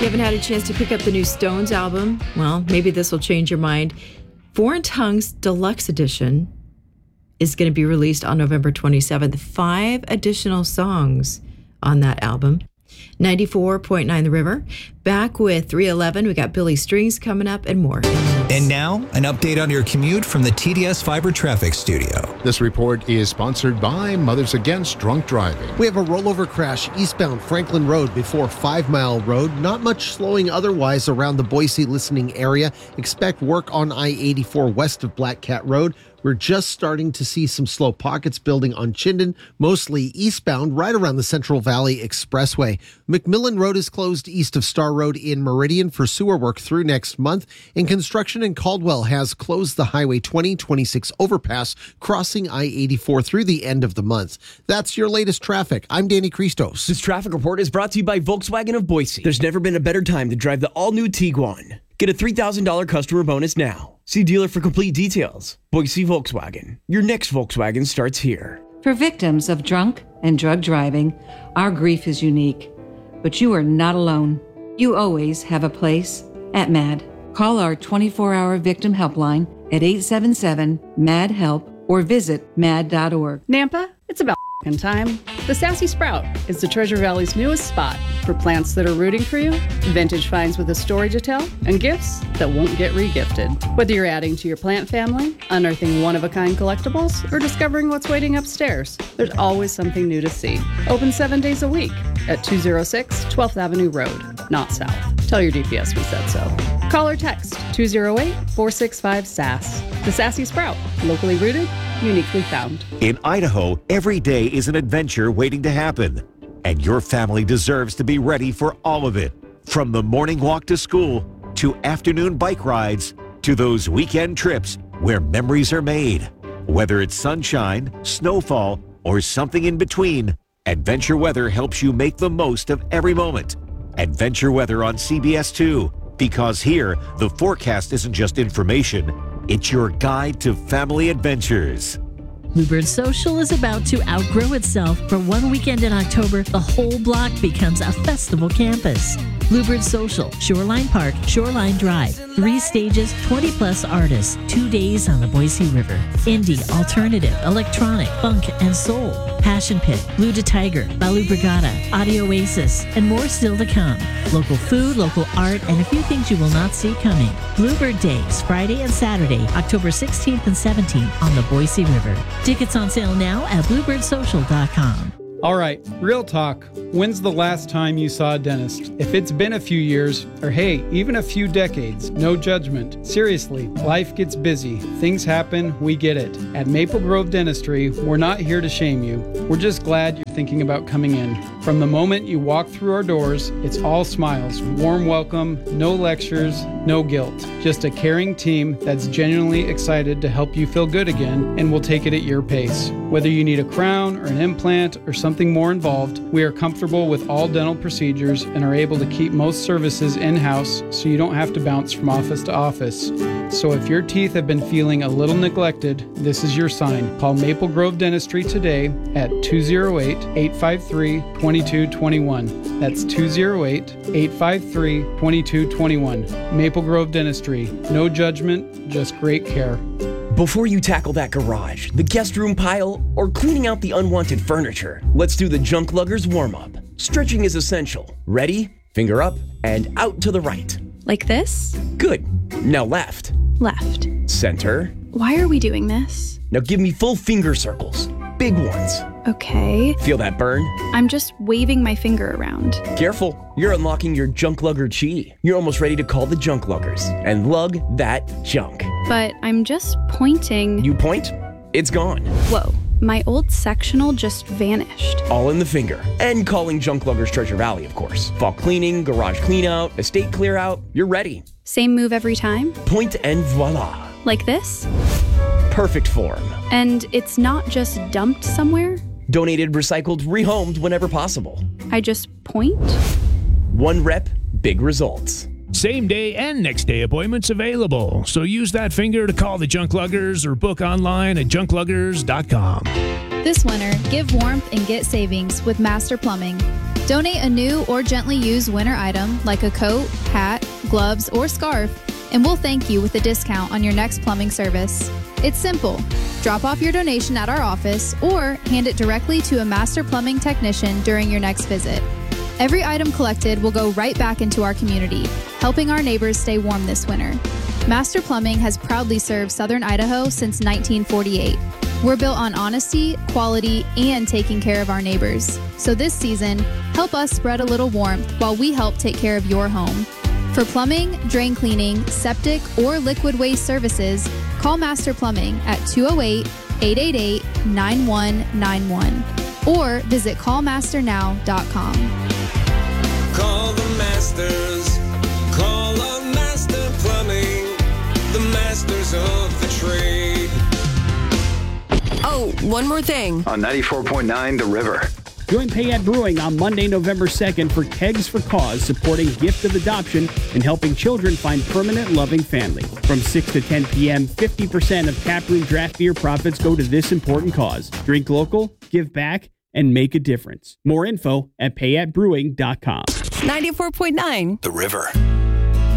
you haven't had a chance to pick up the new Stones album, well, maybe this will change your mind. Foreign Tongues Deluxe Edition is going to be released on November 27th. 5 additional songs on that album. 94.9 The River. Back with 311. We got Billy Strings coming up and more. And now, an update on your commute from the TDS Fiber Traffic Studio. This report is sponsored by Mothers Against Drunk Driving. We have a rollover crash eastbound Franklin Road before 5 Mile Road. Not much slowing otherwise around the Boise listening area. Expect work on I-84 west of Black Cat Road. We're just starting to see some slow pockets building on Chinden, mostly eastbound, right around the Central Valley Expressway. McMillan Road is closed east of Star Road in Meridian for sewer work through next month, and construction in Caldwell has closed the Highway 2026 overpass crossing I-84 through the end of the month. That's your latest traffic. I'm Danny Christos. This traffic report is brought to you by Volkswagen of Boise. There's never been a better time to drive the all-new Tiguan. Get a $3,000 customer bonus now. See dealer for complete details. Boise Volkswagen. Your next Volkswagen starts here. For victims of drunk and drug driving, our grief is unique. But you are not alone. You always have a place at MAD. Call our 24-hour victim helpline at 877-MAD-HELP or visit mad.org. Nampa, it's about time. The Sassy Sprout is the Treasure Valley's newest spot for plants that are rooting for you, vintage finds with a story to tell, and gifts that won't get regifted. Whether you're adding to your plant family, unearthing one-of-a-kind collectibles, or discovering what's waiting upstairs, there's always something new to see. Open 7 days a week at 206 12th Avenue Road, not south. Tell your DPS we said so. Call or text 208-465-SAS. The Sassy Sprout, locally rooted, uniquely found. In Idaho, every day is an adventure waiting to happen, and your family deserves to be ready for all of it. From the morning walk to school, to afternoon bike rides, to those weekend trips where memories are made. Whether it's sunshine, snowfall, or something in between, Adventure Weather helps you make the most of every moment. Adventure Weather on CBS 2, because here, the forecast isn't just information, it's your guide to family adventures. Bluebird Social is about to outgrow itself. For one weekend in October, the whole block becomes a festival campus. Bluebird Social, Shoreline Park, Shoreline Drive. 3 stages, 20-plus artists. 2 days on the Boise River. Indie, alternative, electronic, funk, and soul. Passion Pit, Blue to Tiger, Balu Brigada, Audio Oasis, and more still to come. Local food, local art, and a few things you will not see coming. Bluebird Days, Friday and Saturday, October 16th and 17th on the Boise River. Tickets on sale now at bluebirdsocial.com. All right, real talk. When's the last time you saw a dentist? If it's been a few years, or hey, even a few decades, no judgment. Seriously, life gets busy. Things happen, we get it. At Maple Grove Dentistry, we're not here to shame you. We're just glad you're thinking about coming in. From the moment you walk through our doors, it's all smiles, warm welcome, no lectures, no guilt. Just a caring team that's genuinely excited to help you feel good again, and will take it at your pace. Whether you need a crown or an implant or something more involved, we are comfortable with all dental procedures and are able to keep most services in-house so you don't have to bounce from office to office. So if your teeth have been feeling a little neglected, this is your sign. Call Maple Grove Dentistry today at 208-853-2221. That's 208-853-2221. Maple Grove Dentistry. No judgment, just great care. Before you tackle that garage, the guest room pile, or cleaning out the unwanted furniture, let's do the Junk Luggers warm-up. Stretching is essential. Ready? Finger up and out to the right. Like this? Good. Now left. Left. Center. Why are we doing this? Now give me full finger circles. Big ones. Okay. Feel that burn? I'm just waving my finger around. Careful. You're unlocking your Junk Lugger chi. You're almost ready to call the Junk Luggers and lug that junk. But I'm just pointing. You point, it's gone. Whoa. My old sectional just vanished. All in the finger. And calling Junk Luggers Treasure Valley, of course. Fall cleaning, garage clean out, estate clear out. You're ready. Same move every time? Point and voila. Like this? Perfect form. And it's not just dumped somewhere? Donated, recycled, rehomed whenever possible. I just point? One rep, big results. Same day and next day appointments available. So use that finger to call the Junk Luggers or book online at junkluggers.com. This winter, give warmth and get savings with Master Plumbing. Donate a new or gently used winter item like a coat, hat, gloves, or scarf, and we'll thank you with a discount on your next plumbing service. It's simple. Drop off your donation at our office or hand it directly to a master plumbing technician during your next visit. Every item collected will go right back into our community, helping our neighbors stay warm this winter. Master Plumbing has proudly served Southern Idaho since 1948. We're built on honesty, quality, and taking care of our neighbors. So this season, help us spread a little warmth while we help take care of your home. For plumbing, drain cleaning, septic, or liquid waste services, call Master Plumbing at 208-888-9191 or visit callmasternow.com. Call the masters. Call on Master Plumbing, the masters of the trade. Oh, one more thing. On 94.9 The River. Join Payette Brewing on Monday, November 2nd for Kegs for Cause, supporting gift of adoption and helping children find permanent loving family. From 6 to 10 p.m., 50% of Taproom draft beer profits go to this important cause. Drink local, give back, and make a difference. More info at PayetteBrewing.com. 94.9 The River.